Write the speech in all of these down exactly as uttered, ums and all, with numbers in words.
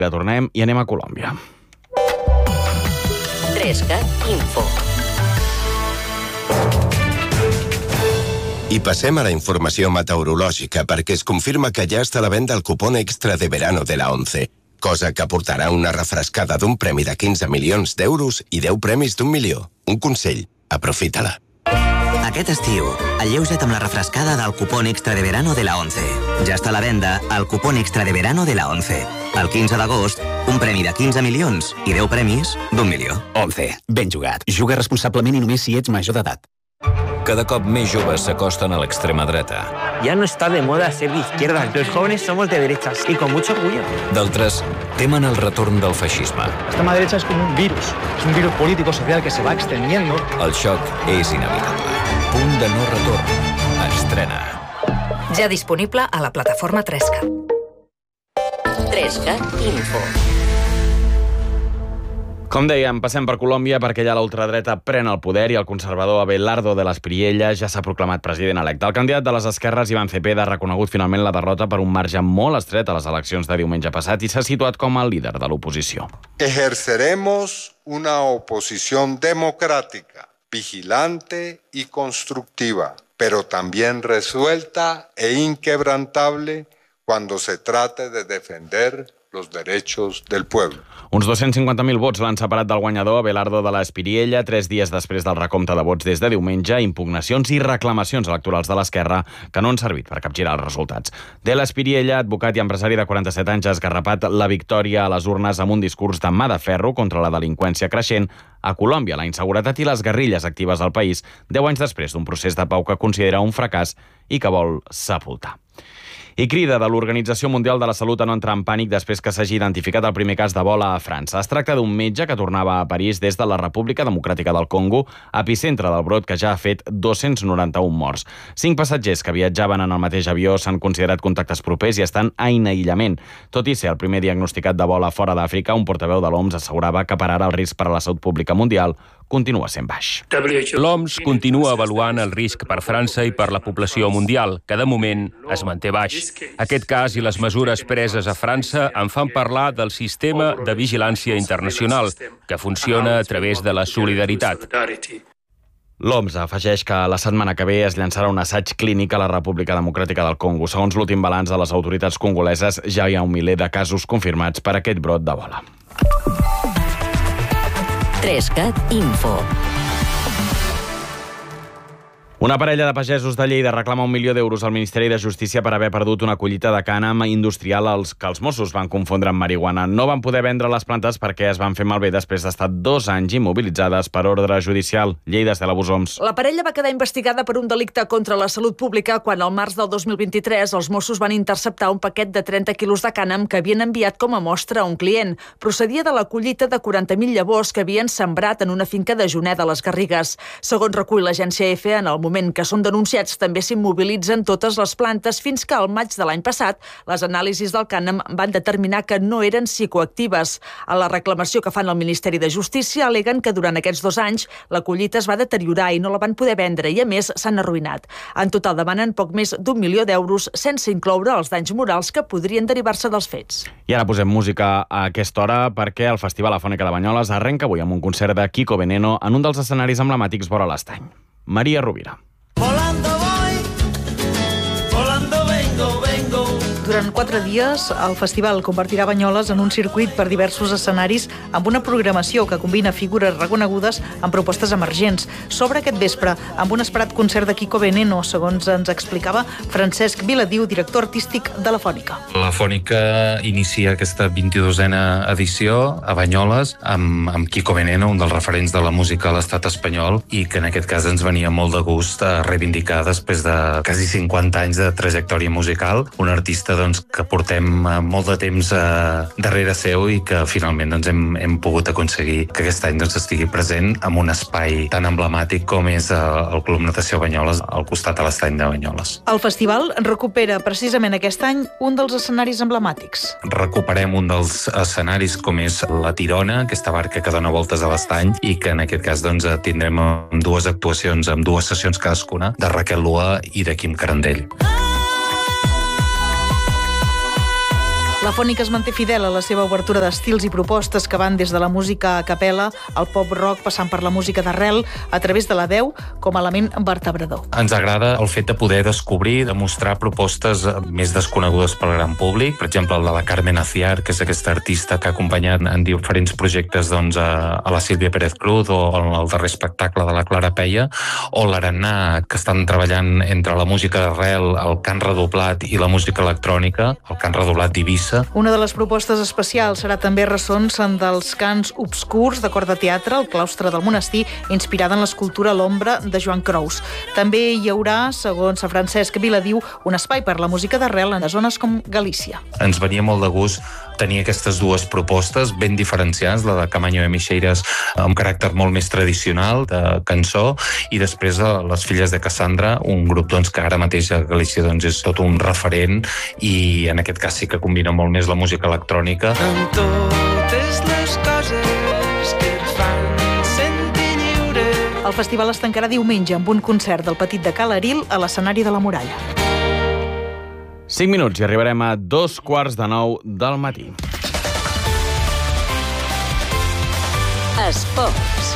Ja tornem i anem a Colòmbia. Trescat Info. I passem a la informació meteorològica perquè es confirma que ja està a la venda el cupón extra de verano de la ONCE, cosa que aportarà una refrescada d'un premi de quinze milions d'euros i deu premis d'un milió. Un consell, aprofita-la. Aquest estiu, alleuja't amb la refrescada del cupón extra de verano de la ONCE. Ja està a la venda el cupón extra de verano de la ONCE. El quinze d'agost, un premi de quinze milions i deu premis d'un milió. ONCE, ben jugat. Juga responsablement i només si ets major d'edat. Cada cop més joves s'acosten a l'extrema dreta. Ya no está de moda ser de izquierdas. Los jóvenes somos de derechas y con mucho orgullo. D'altres temen el retorn del feixisme. La extrema derecha es como un virus. Es un virus político social que se va extendiendo. El xoc és inevitable. Punt de no retorn. Estrena. Ja disponible a la plataforma Trescat. Trescat Info. Com dèiem, passem per Colòmbia perquè allà la ultradreta pren el poder i el conservador Abelardo de la Espriella ja s'ha proclamat president electe. El candidat de les esquerres, Iván Cepeda, ha reconegut finalment la derrota per un marge molt estret a les eleccions de diumenge passat i s'ha situat com a líder de l'oposició. Ejerceremos una oposición democrática, vigilante y constructiva, pero también resuelta e inquebrantable cuando se trate de defender los derechos del pueblo. Uns dos-cents cinquanta mil vots l'han separat del guanyador Abelardo de la Espriella tres dies després del recompte de vots des de diumenge, impugnacions i reclamacions electorals de l'esquerra que no han servit per capgirar els resultats. De la Espriella, advocat i empresari de quaranta-set anys, ha esgarrapat la victòria a les urnes amb un discurs de mà de ferro contra la delinqüència creixent a Colòmbia, la inseguretat i les guerrilles actives al país, deu anys després d'un procés de pau que considera un fracàs i que vol sepultar. I crida de l'Organització Mundial de la Salut a no entrar en pànic després que s'hagi identificat el primer cas d'Ebola a França. Es tracta d'un metge que tornava a París des de la República Democràtica del Congo, epicentre del brot que ja ha fet dos-cents noranta-un morts. Cinc passatgers que viatjaven en el mateix avió s'han considerat contactes propers i estan en aïllament. Tot i ser el primer diagnosticat d'Ebola fora d'Àfrica, un portaveu de l'O M S assegurava que per ara el risc per a la salut pública mundial continua sent baix. L'O M S continua avaluant el risc per França i per la població mundial, que de moment es manté baix. Aquest cas i les mesures preses a França en fan parlar del sistema de vigilància internacional, que funciona a través de la solidaritat. L'O M S afegeix que la setmana que ve es llançarà un assaig clínic a la República Democràtica del Congo. Segons l'últim balanç de les autoritats congoleses, ja hi ha un miler de casos confirmats per aquest brot d'Ebola. Trescat Info. Una parella de pagesos de Lleida reclama un milió d'euros al Ministeri de Justícia per haver perdut una collita de cànem industrial als que els Mossos van confondre amb marihuana. No van poder vendre les plantes perquè es van fer malbé després d'estar dos anys immobilitzades per ordre judicial. Lleida, Estela Busoms. La parella va quedar investigada per un delicte contra la salut pública quan al març del dos mil vint-i-tres els Mossos van interceptar un paquet de trenta quilos de cànem que havien enviat com a mostra a un client. Procedia de la collita de quaranta mil llavors que havien sembrat en una finca de Juneda, a les Garrigues. Segons recull l'agència EFE, en el moment que són denunciats també s'immobilitzen totes les plantes fins que al maig de l'any passat les anàlisis del cànem van determinar que no eren psicoactives. A la reclamació que fan al Ministeri de Justícia al·leguen que durant aquests dos anys la collita es va deteriorar i no la van poder vendre i a més s'han arruïnat. En total demanen poc més d'un milió d'euros sense incloure els danys morals que podrien derivar-se dels fets. I ara posem música a aquesta hora perquè el Festival Afònica de Banyoles arrenca avui amb un concert de Kiko Veneno en un dels escenaris emblemàtics vora l'Estany. Maria Rovira. Volando voy, volando vengo, vengo. Durant quatre dies, el festival convertirà Banyoles en un circuit per diversos escenaris amb una programació que combina figures reconegudes amb propostes emergents. S'obre aquest vespre amb un esperat concert de Kiko Veneno, segons ens explicava Francesc Viladiu, director artístic de la Fònica. La Fònica inicia aquesta vint-i-dosena edició a Banyoles amb, amb Kiko Veneno, un dels referents de la música a l'estat espanyol i que en aquest cas ens venia molt de gust a reivindicar després de quasi cinquanta anys de trajectòria musical, un artista doncs, que portem molt de temps eh, darrere seu i que finalment doncs, hem, hem pogut aconseguir que aquest any doncs, estigui present en un espai tan emblemàtic com és eh, el Club Natació Banyoles al costat de l'estany de Banyoles. El festival recupera precisament aquest any un dels escenaris emblemàtics. Recuperem un dels escenaris com és la Tirona, aquesta barca que dona voltes a l'estany i que en aquest cas doncs, tindrem dues actuacions amb dues sessions cadascuna de Raquel Lua i de Quim Carandell. La Fònica es manté fidel a la seva obertura d'estils i propostes que van des de la música a capella al pop-rock, passant per la música d'arrel, a través de la veu com a element vertebrador. Ens agrada el fet de poder descobrir, de mostrar propostes més desconegudes pel gran públic. Per exemple, el de la Carmen Aciar, que és aquesta artista que ha acompanyat en diferents projectes doncs, a, a la Sílvia Pérez Cruz, o el darrer espectacle de la Clara Peia, o l'Arannà, que estan treballant entre la música d'arrel, el cant redoblat i la música electrònica, el cant redoblat d'Eivissa. Una de les propostes especials serà també ressons dels cants obscurs de cor de teatre al claustre del monestir, inspirada en l'escultura L'ombra de Joan Crous. També hi haurà, segons Francesc Viladiu, un espai per la música d'arrel en zones com Galícia. Ens venia molt de gust tenir aquestes dues propostes ben diferenciades, la de Camaño de Mixeiras amb caràcter molt més tradicional de cançó, i després les Filles de Cassandra, un grup doncs, que ara mateix a Galícia doncs, és tot un referent, i en aquest cas sí que combina molt més la música electrònica. Amb totes les coses que et fan sentir lliure. El festival es tancarà diumenge amb un concert del Petit de Ca l'Aril a l'escenari de la Muralla. cinc minuts i arribarem a dos quarts de nou del matí. Esports.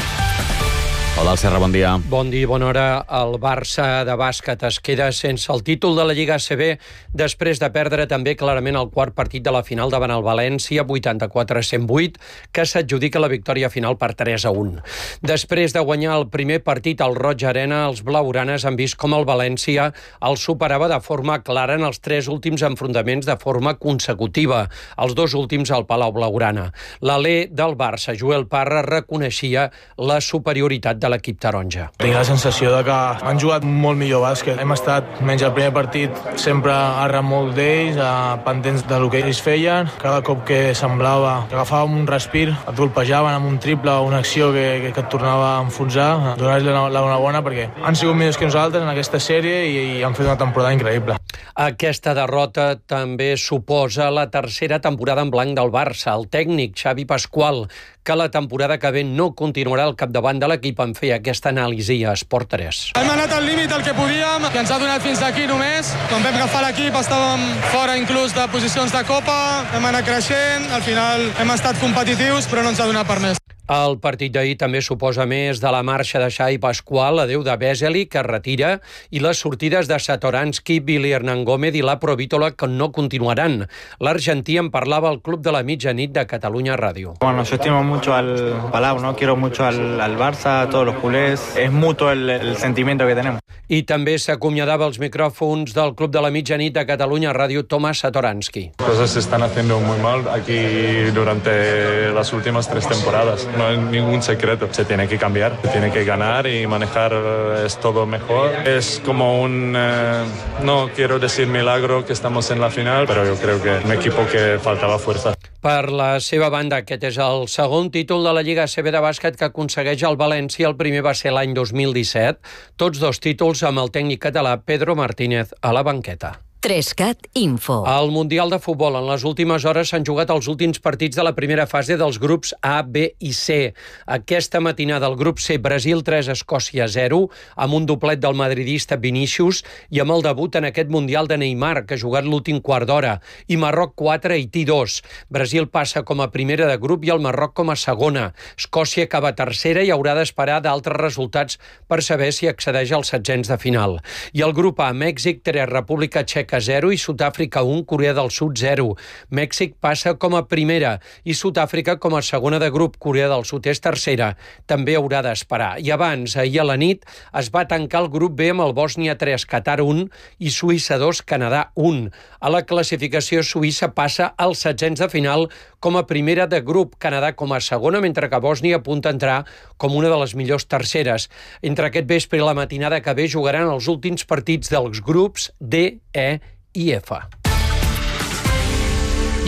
Hola, Serra, bon dia. Bon dia, bona hora. El Barça de bàsquet es queda sense el títol de la Lliga A C B després de perdre també clarament el quart partit de la final davant el València, vuitanta-quatre a cent vuit, que s'adjudica la victòria final per tres a un. Després de guanyar el primer partit al Roig Arena, els blaugranes han vist com el València el superava de forma clara en els tres últims enfrontaments de forma consecutiva, els dos últims al Palau Blaugrana. L'alè del Barça, Joel Parra, reconeixia la superioritat de l'equip taronja. Tinc la sensació de que han jugat molt millor bàsquet. Hem estat, menys el primer partit, sempre arran molt d'ells, pendents del que ells feien. Cada cop que semblava que agafàvem un respir, et golpejaven amb un triple o una acció que, que, que et tornava a enfonsar. Donar-los la bona perquè han sigut millors que nosaltres en aquesta sèrie i, i han fet una temporada increïble. Aquesta derrota també suposa la tercera temporada en blanc del Barça. El tècnic Xavi Pasqual, que la temporada que ve no continuarà al capdavant de l'equip, en feia aquesta anàlisi a Esport tres. Hem anat al límit del que podíem, que ens ha donat fins aquí només. Quan vam agafar l'equip estàvem fora inclús de posicions de Copa, hem anat creixent, al final hem estat competitius, però no ens ha donat per més. El partit d'ahir també suposa més de la marxa de Xavi Pasqual, adeu de Vesely, que es retira, i les sortides de Satoransky, Billy Hernán Gómez i la Provítola, que no continuaran. L'argentí en parlava al Club de la Mitjanit de Catalunya Ràdio. Bueno, yo estimo mucho al Palau, ¿no? Quiero mucho al, al Barça, a todos los culés. Es mutuo el, el sentimiento que tenemos. I també s'acomiadava els micròfons del Club de la Mitjanit de Catalunya Ràdio, Tomás Satoransky. Cosas se están haciendo muy mal aquí durante las últimas tres temporadas. No hay ningún secreto. Se tiene que cambiar, se tiene que ganar y manejar es todo mejor. Es como un, eh, no quiero decir milagro que estamos en la final, pero yo creo que un equipo que faltaba fuerza. Per la seva banda, aquest és el segon títol de la Lliga A C B de bàsquet que aconsegueix el València. El primer va ser l'any dos mil disset. Tots dos títols amb el tècnic català Pedro Martínez a la banqueta. Trescat Info. Al Mundial de Futbol, en les últimes hores s'han jugat els últims partits de la primera fase dels grups A, B i C. Aquesta matinada el grup C, Brasil tres, Escòcia zero, amb un doblet del madridista Vinícius i amb el debut en aquest Mundial de Neymar, que ha jugat l'últim quart d'hora, i Marroc quatre, Haití dos. Brasil passa com a primera de grup i el Marroc com a segona. Escòcia acaba tercera i haurà d'esperar d'altres resultats per saber si accedeix als setzents de final. I el grup A, Mèxic tres, República Txeca zero i Sud-àfrica un, Corea del Sud zero. Mèxic passa com a primera i Sud-àfrica com a segona de grup. Corea del Sud és tercera. També haurà d'esperar. I abans, ahir a la nit, es va tancar el grup B amb el Bòsnia tres, Qatar un i Suïssa dos, Canadà un. A la classificació, Suïssa passa als setzents de final com a primera de grup, Canadà com a segona, mentre que Bòsnia apunta a entrar com una de les millors terceres. Entre aquest vespre i la matinada que ve jugaran els últims partits dels grups D, E i F.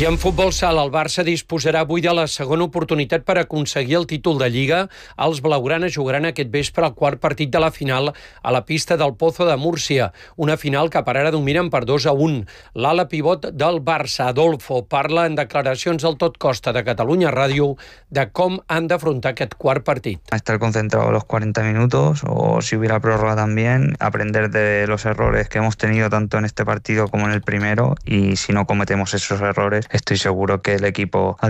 I en futbol sala, el Barça disposarà avui de la segona oportunitat per aconseguir el títol de Lliga. Els blaugranes jugaran aquest vespre el quart partit de la final a la pista del Pozo de Múrcia. Una final que per ara dominen per dos a un. L'ala pivot del Barça, Adolfo, parla en declaracions del Tot Costa de Catalunya Ràdio de com han d'afrontar aquest quart partit. Estar concentrado los cuarenta minutos o si hubiera prórroga también, aprender de los errores que hemos tenido tanto en este partido como en el primero y si no cometemos esos errores, estoy seguro que el equipo